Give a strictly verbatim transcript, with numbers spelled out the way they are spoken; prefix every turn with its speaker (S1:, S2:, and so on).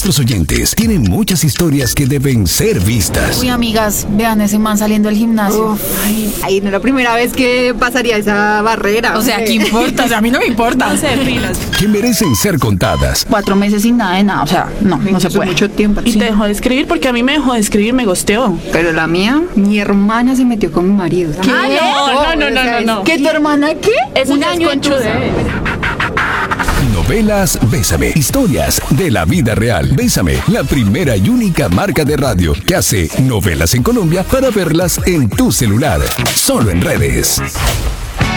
S1: nuestros oyentes tienen muchas historias que deben ser vistas.
S2: Uy, amigas, vean ese man saliendo del gimnasio.
S3: Uf, ay, ay, no es la primera vez que pasaría esa barrera.
S2: O sea, ¿qué importa? O sea, a mí no me importa.
S4: No sé, pilas.
S1: Que merecen ser contadas.
S2: Cuatro meses sin nada de nada, o sea, no, no se
S3: Eso
S2: puede.
S3: es mucho tiempo.
S4: Y
S3: Sí.
S4: te dejó de escribir porque a mí me dejó de escribir, me gosteó.
S3: Pero la mía, mi hermana se metió con mi marido.
S2: ¿Qué?
S4: Ah, no, no, no, no, no, no.
S2: ¿Que tu hermana qué?
S4: Eso
S2: Un
S4: ya es
S2: año de
S4: conchuda.
S2: cruza.
S1: Novelas Bésame. Historias de la vida real. Bésame, la primera y única marca de radio que hace novelas en Colombia para verlas en tu celular. Solo en redes.